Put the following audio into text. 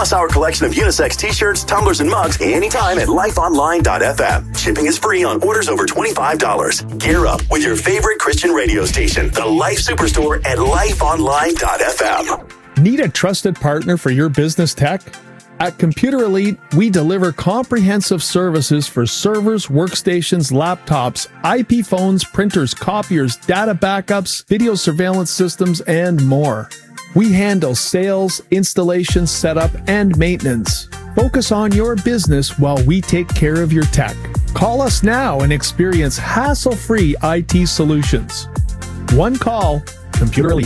plus our collection of unisex t-shirts, tumblers, and mugs anytime at lifeonline.fm. Shipping is free on orders over $25. Gear up with your favorite Christian radio station, the Life Superstore at lifeonline.fm. Need a trusted partner for your business tech? At Computer Elite, we deliver comprehensive services for servers, workstations, laptops, IP phones, printers, copiers, data backups, video surveillance systems, and more. We handle sales, installation, setup, and maintenance. Focus on your business while we take care of your tech. Call us now and experience hassle-free IT solutions. One call, Computer Elite.